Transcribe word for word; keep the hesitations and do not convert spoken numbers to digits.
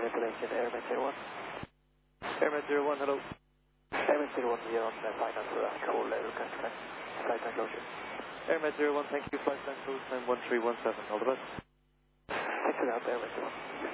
reservation, Airman zero one. Airman zero one, hello. Airman zero one, we are on the final uh, call, uh, request flight, flight time closure. Airman zero one, thank you, flight time close nine one three one seven, all the best. Thanks for the help, Airman zero one.